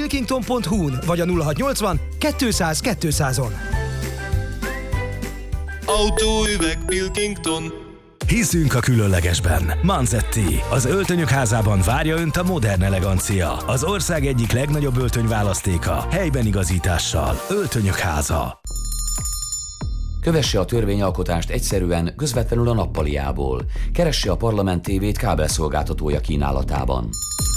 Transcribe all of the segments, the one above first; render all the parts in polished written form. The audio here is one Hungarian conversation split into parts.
Pilkington.hu-n vagy a 0680 200 200-on. Autóüveg Pilkington. Hiszünk a különlegesben. Manzetti, az öltönyök házában várja Önt a modern elegancia. Az ország egyik legnagyobb öltönyválasztéka, helyben igazítással. Öltönyök háza. Kövesse a törvényalkotást egyszerűen, közvetlenül a nappaliából. Keresse a Parlament TV-t kábelszolgáltatója kínálatában.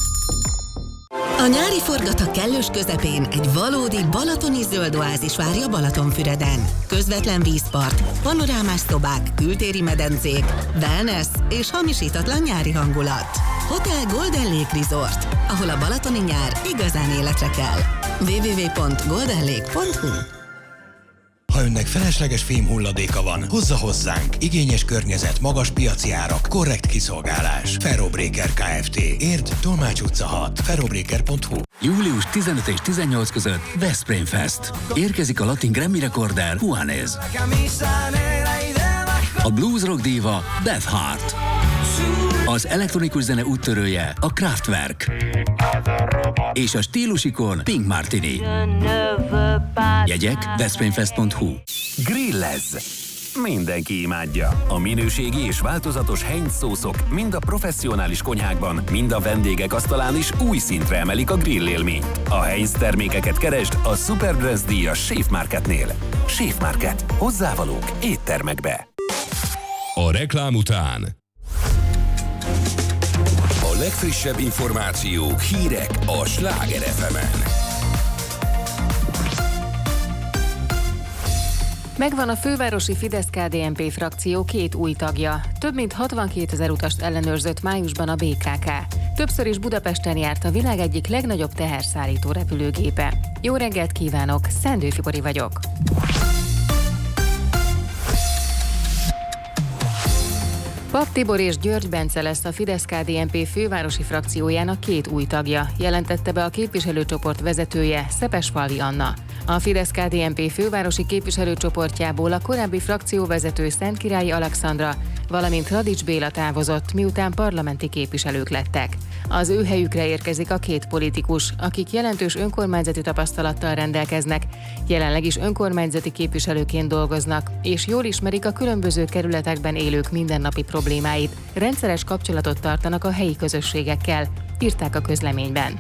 A nyári forgatag kellős közepén egy valódi balatoni zöld oázis várja Balatonfüreden. Közvetlen vízpart, panorámás szobák, kültéri medencék, wellness és hamisítatlan nyári hangulat. Hotel Golden Lake Resort, ahol a balatoni nyár igazán életre kell. www.goldenlake.hu. Ha önnek felesleges fémhulladéka van, hozza hozzánk. Igényes környezet, magas piaci árak, korrekt kiszolgálás. Ferrobreaker Kft. Érd, Tolmács utca 6. ferrobreaker.hu. Július 15 és 18 között Veszprém Fest. Érkezik a latin Grammy rekorder Juanes. A blues rock díva Beth Hart. Az elektronikus zene úttörője a Kraftwerk. És a stílusikon Pink Martini. Jegyek veszprémfest.hu. Grillezz! Mindenki imádja. A minőségi és változatos Heinz szószok mind a professzionális konyhákban, mind a vendégek asztalán is új szintre emelik a grillélményt. A Heinz termékeket keresd a Supergrass díjas Chef Marketnél. Chef Market. Hozzávalók éttermekbe. A reklám után a legfrissebb információk, hírek a Sláger FM-en. Megvan a fővárosi Fidesz-KDNP frakció 2 új tagja. Több mint 62 000 utast ellenőrzött májusban a BKK. Többször is Budapesten járt a világ egyik legnagyobb teherszállító repülőgépe. Jó reggelt kívánok, Szendő Fibori vagyok. Papp Tibor és György Bence lesz a Fidesz-KDNP fővárosi frakciójának 2 új tagja, jelentette be a képviselőcsoport vezetője, Szepesfalvi Anna. A Fidesz-KDNP fővárosi képviselőcsoportjából a korábbi frakcióvezető Szentkirályi Alexandra, valamint Radics Béla távozott, miután parlamenti képviselők lettek. Az ő helyükre érkezik a 2 politikus, akik jelentős önkormányzati tapasztalattal rendelkeznek, jelenleg is önkormányzati képviselőként dolgoznak, és jól ismerik a különböző kerületekben élők mindennapi problémáit, rendszeres kapcsolatot tartanak a helyi közösségekkel, írták a közleményben.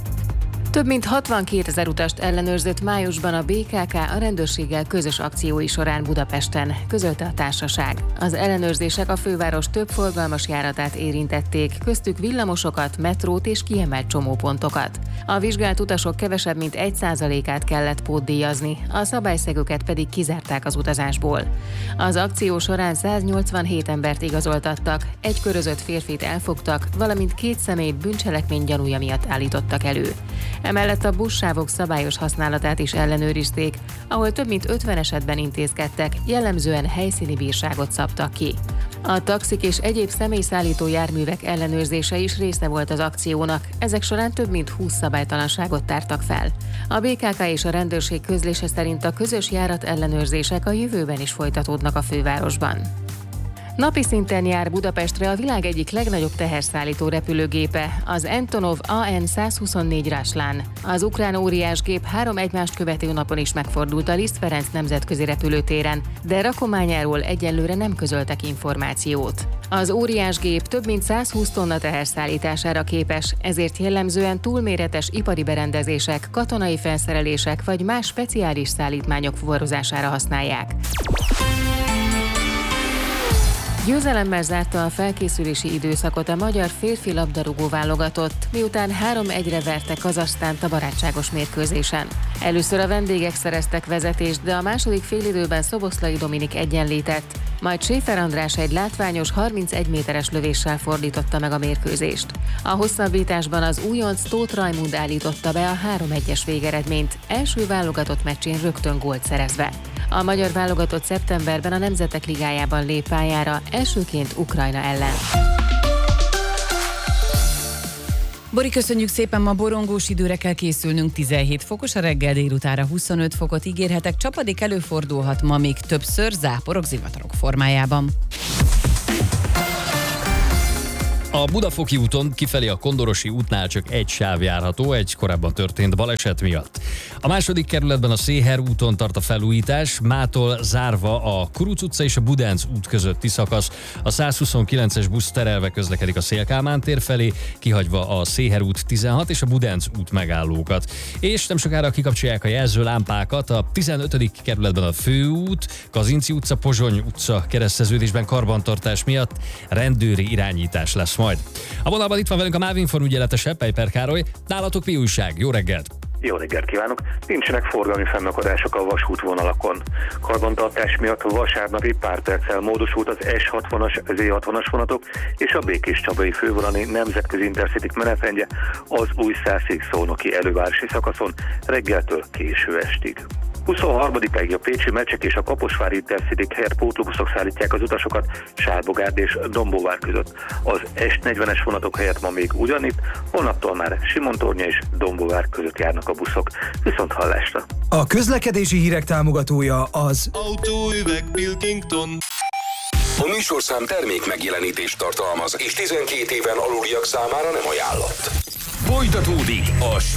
Több mint 62 000 utast ellenőrzött májusban a BKK a rendőrséggel közös akciói során Budapesten, közölte a társaság. Az ellenőrzések a főváros több forgalmas járatát érintették, köztük villamosokat, metrót és kiemelt csomópontokat. A vizsgált utasok kevesebb mint 1%-át kellett pótdíjazni, a szabályszegőket pedig kizárták az utazásból. Az akció során 187 embert igazoltattak, egy körözött férfit elfogtak, valamint 2 személyt bűncselekmény gyanúja miatt állítottak elő. Emellett a buszsávok szabályos használatát is ellenőrizték, ahol több mint 50 esetben intézkedtek, jellemzően helyszíni bírságot szabtak ki. A taxik és egyéb személyszállító járművek ellenőrzése is része volt az akciónak, ezek során több mint 20 szabálytalanságot tártak fel. A BKK és a rendőrség közlése szerint a közös járat ellenőrzések a jövőben is folytatódnak a fővárosban. Napi szinten jár Budapestre a világ egyik legnagyobb teherszállító repülőgépe, az Antonov AN-124 Ruslán. Az ukrán óriásgép 3 egymást követő napon is megfordult a Liszt Ferenc nemzetközi repülőtéren, de rakományáról egyelőre nem közöltek információt. Az óriásgép több mint 120 tonna teherszállítására képes, ezért jellemzően túlméretes ipari berendezések, katonai felszerelések vagy más speciális szállítmányok fuvarozására használják. Győzelemmel zárta a felkészülési időszakot a magyar férfi labdarúgó válogatott, miután 3-1-re verte Kazahsztánt a barátságos mérkőzésen. Először a vendégek szereztek vezetést, de a második félidőben Szoboszlai Dominik egyenlített, majd Séfer András egy látványos 31 méteres lövéssel fordította meg a mérkőzést. A hosszabbításban az újonc Tóth Rajmund állította be a 3-1-es végeredményt, első válogatott meccsén rögtön gólt szerezve. A magyar válogatott szeptemberben a Nemzetek Ligájában lép pályára, elsőként Ukrajna ellen. Bori, köszönjük szépen, ma borongós időre kell készülnünk, 17 fokos a reggel, délutára 25 fokot ígérhetek, csapadék előfordulhat ma még többször, záporok, zivatarok formájában. A Budafoki úton kifelé a Kondorosi útnál csak egy sáv járható, egy korábban történt baleset miatt. A második kerületben a Széher úton tart a felújítás, mától zárva a Kuruc utca és a Budánc út közötti szakasz. A 129-es busz terelve közlekedik a Széll-Kálmán tér felé, kihagyva a Széher út 16 és a Budánc út megállókat. És nem sokára kikapcsolják a jelzőlámpákat, a 15. kerületben a Főút, Kazinci utca, Pozsony utca kereszteződésben karbantartás miatt rendőri irányítás lesz majd. A vonalban itt van velünk a MÁV Inform ügyeletes Peiper Károly. Nálatok mi újság? Jó reggelt! Jó reggelt kívánok! Nincsenek forgalmi fennakadások a vasútvonalakon. Karbantartás miatt vasárnapi pár perccel módosult az S60-as, Z60-as vonatok és a Békés-Csabai fővonali nemzetközi intercityk menetrendje az Újszászig-Szolnoki elővárosi szakaszon reggeltől késő estig. 23-áig a pécsi Mecsek és a Kaposvári Intercityk helyett pótlóbuszok szállítják az utasokat Sárbogárd és Dombóvár között. Az S40-es vonatok helyett ma még ugyanitt, holnaptól már Simontornya és Dombóvár között járnak a buszok. Viszont hallásra! A közlekedési hírek támogatója az Autóüveg Pilkington. A műsorszám termék megjelenítést tartalmaz, és 12 éven aluliak számára nem ajánlott. Folytatódik a